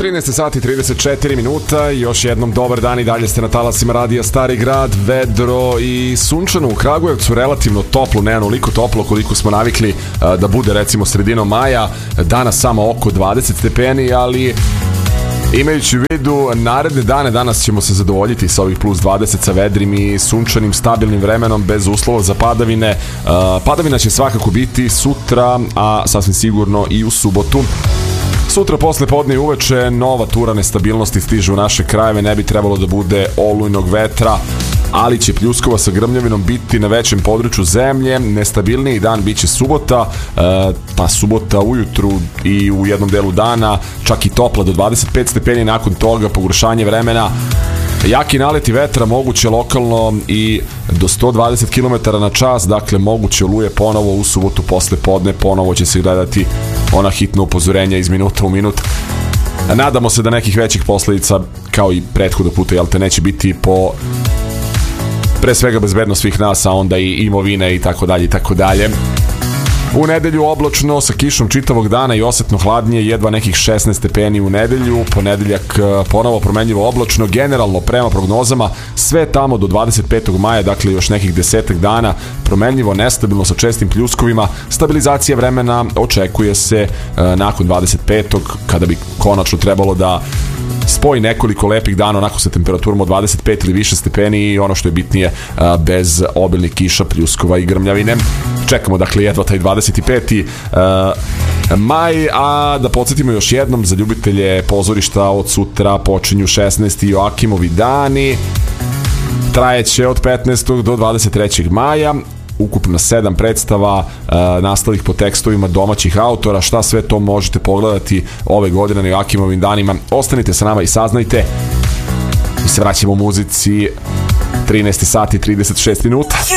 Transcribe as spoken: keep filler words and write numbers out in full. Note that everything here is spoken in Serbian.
trinaest sati trideset četiri minuta, još jednom dobar dan i dalje ste na talasima radija Stari grad, vedro i sunčano u Kragujevcu, relativno toplo, ne onoliko toplo koliko smo navikli uh, da bude recimo sredinom maja, danas samo oko dvadeset stepeni, ali imajući u vidu naredne dane, danas ćemo se zadovoljiti sa ovih plus dvadeset sa vedrim i sunčanim stabilnim vremenom bez uslova za padavine. Uh, padavina će svakako biti sutra, a sasvim sigurno i u subotu. Sutra posle podne i uveče nova tura nestabilnosti stiže u naše krajeve, ne bi trebalo da bude olujnog vetra, ali će pljuskova sa grmljavinom biti na većem području zemlje. Nestabilniji dan biće subota, pa subota ujutru i u jednom delu dana čak i topla do dvadeset pet stepeni, nakon toga pogoršanje vremena. Jaki naleti vetra, moguće lokalno i do sto dvadeset kilometara na čas, dakle moguće oluje ponovo u subotu posle podne, ponovo će se gledati ona hitna upozorenja iz minuta u minut. Nadamo se da nekih većih posledica, kao i prethodnog puta, jel te, neće biti po pre svega bezbednost svih nas, a onda i imovine i tako dalje i tako dalje. U nedelju oblačno sa kišom čitavog dana i osetno hladnije, jedva nekih šesnaest stepeni u nedelju, ponedeljak ponovo promenljivo oblačno, generalno prema prognozama sve tamo do dvadeset petog maja, dakle još nekih desetak dana, promenljivo, nestabilno sa čestim pljuskovima. Stabilizacija vremena očekuje se nakon dvadeset petog kada bi konačno trebalo da spoji nekoliko lepih dana onako sa temperaturom od dvadeset pet ili više stepeni i ono što je bitnije, bez obilnih kiša, pljuskova i grmljavine. Čekamo dakle jedva taj dvadeset peti maj, a da podsjetimo još jednom za ljubitelje pozorišta, od sutra počinju šesnaesti Joakimovi dani, trajeće od petnaestog do dvadeset trećeg maja. Ukupno sedam predstava uh, nastalih po tekstovima domaćih autora. Šta sve to možete pogledati ove godine na Joakimovim danima? Ostanite sa nama i saznajte. Mi se vraćamo u muzici. trinaest sati trideset šest minuta.